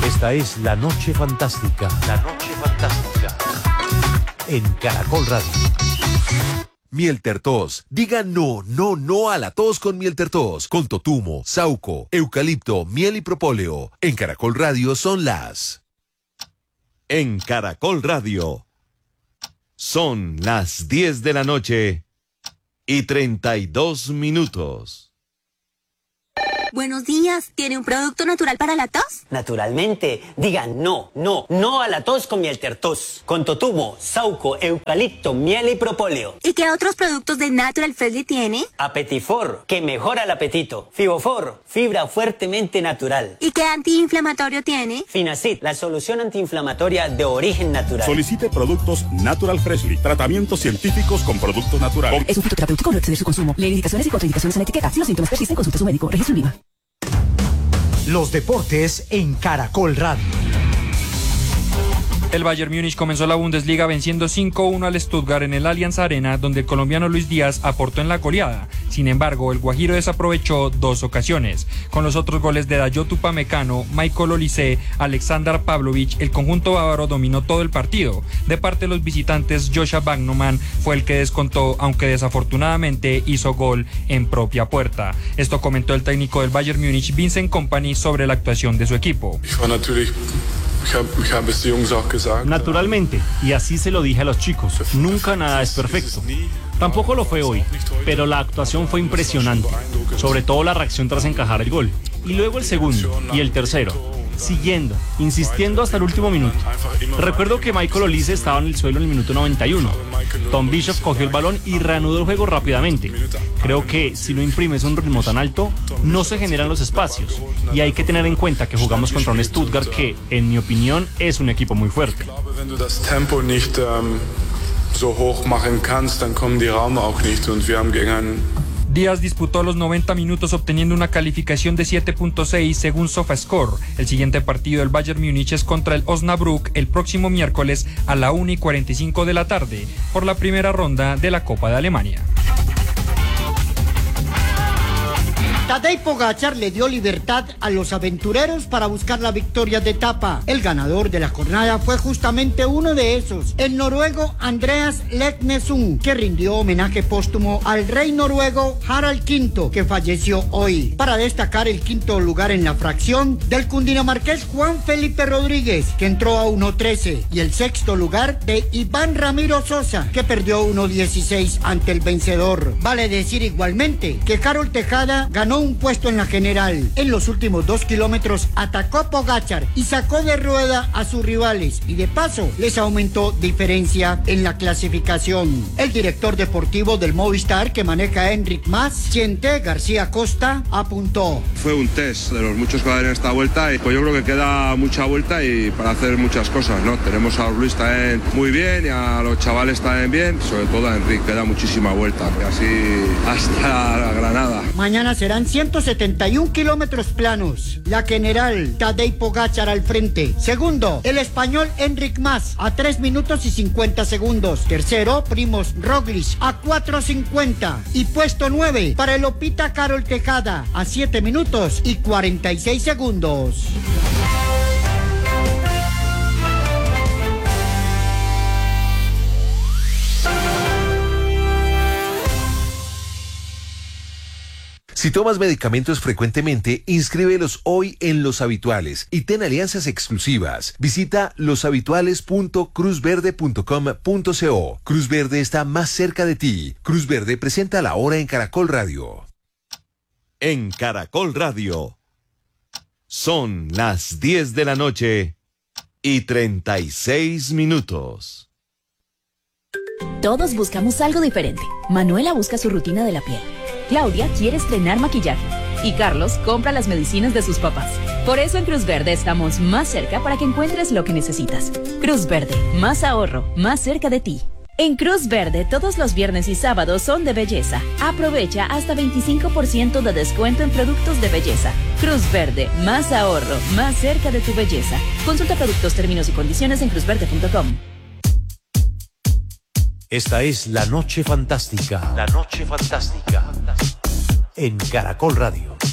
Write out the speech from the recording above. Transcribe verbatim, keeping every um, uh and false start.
Esta es La Noche Fantástica. La Noche Fantástica. En Caracol Radio. Miel Tertos. Diga no, no, no a la tos con Miel Tertos. Con totumo, sauco, eucalipto, miel y propóleo. En Caracol Radio son las... En Caracol Radio. Son las diez de la noche y treinta y dos minutos. Buenos días, ¿tiene un producto natural para la tos? Naturalmente, diga no, no, no a la tos con Miel Tertos. Con totumo, sauco, eucalipto, miel y propóleo. ¿Y qué otros productos de Natural Freshly tiene? Apetifor, que mejora el apetito. Fibofor, fibra fuertemente natural. ¿Y qué antiinflamatorio tiene? Finacid, la solución antiinflamatoria de origen natural. Solicite productos Natural Freshly, tratamientos científicos con productos naturales. Es un fitoterapéutico, no exceder su consumo. Lee indicaciones y contraindicaciones en la etiqueta. Si los síntomas persisten, consulte a su médico. Registro en IVA. Los deportes en Caracol Radio. El Bayern Múnich comenzó la Bundesliga venciendo cinco uno al Stuttgart en el Allianz Arena, donde el colombiano Luis Díaz aportó en la goleada. Sin embargo, el guajiro desaprovechó dos ocasiones. Con los otros goles de Dayot Upamecano, Michael Olise, Aleksandar Pavlovic, el conjunto bávaro dominó todo el partido. De parte de los visitantes, Joshua Wagnermann fue el que descontó, aunque desafortunadamente hizo gol en propia puerta. Esto comentó el técnico del Bayern Múnich, Vincent Kompany, sobre la actuación de su equipo. Naturalmente, y así se lo dije a los chicos, nunca nada es perfecto. Tampoco lo fue hoy, pero la actuación fue impresionante, sobre todo la reacción tras encajar el gol. Y luego el segundo y el tercero, siguiendo, insistiendo hasta el último minuto. Recuerdo que Michael Olise estaba en el suelo en el minuto noventa y uno. Tom Bishop cogió el balón y reanudó el juego rápidamente. Creo que si no imprimes un ritmo tan alto, no se generan los espacios. Y hay que tener en cuenta que jugamos contra un Stuttgart que, en mi opinión, es un equipo muy fuerte. Díaz disputó los noventa minutos obteniendo una calificación de siete punto seis según SofaScore. El siguiente partido del Bayern Múnich es contra el Osnabrück el próximo miércoles a la una y cuarenta y cinco de la tarde por la primera ronda de la Copa de Alemania. Tadej Pogačar le dio libertad a los aventureros para buscar la victoria de etapa. El ganador de la jornada fue justamente uno de esos, el noruego Andreas Leknesund, que rindió homenaje póstumo al rey noruego Harald quinto, que falleció hoy. Para destacar el quinto lugar en la fracción del cundinamarqués Juan Felipe Rodríguez, que entró a uno trece, y el sexto lugar de Iván Ramiro Sosa, que perdió uno dieciséis ante el vencedor. Vale decir igualmente que Karol Tejada ganó un puesto en la general. En los últimos dos kilómetros atacó Pogačar y sacó de rueda a sus rivales y de paso les aumentó diferencia en la clasificación. El director deportivo del Movistar que maneja Enric Mas, Chente García Costa, apuntó: fue un test de los muchos que hay en esta vuelta y pues yo creo que queda mucha vuelta y para hacer muchas cosas, ¿no? Tenemos a Luis también muy bien y a los chavales también bien, sobre todo a Enric, queda muchísima vuelta y así hasta Granada. Mañana serán ciento setenta y un kilómetros planos. La general Tadej Pogačar al frente. Segundo, el español Enric Mas a tres minutos y cincuenta segundos. Tercero, Primož Roglič a cuatro cincuenta. Y puesto nueve para el Opita Karol Tejada a siete minutos y cuarenta y seis segundos. Si tomas medicamentos frecuentemente, inscríbelos hoy en Los Habituales y ten alianzas exclusivas. Visita los habituales punto cruz verde punto com punto co. Cruz Verde está más cerca de ti. Cruz Verde presenta la hora en Caracol Radio. En Caracol Radio. Son las diez de la noche y treinta y seis minutos. Todos buscamos algo diferente. Manuela busca su rutina de la piel. Claudia quiere estrenar maquillaje y Carlos compra las medicinas de sus papás. Por eso en Cruz Verde estamos más cerca para que encuentres lo que necesitas. Cruz Verde, más ahorro, más cerca de ti. En Cruz Verde todos los viernes y sábados son de belleza. Aprovecha hasta veinticinco por ciento de descuento en productos de belleza. Cruz Verde, más ahorro, más cerca de tu belleza. Consulta productos, términos y condiciones en cruz verde punto com. Esta es La Noche Fantástica. La Noche Fantástica. En Caracol Radio.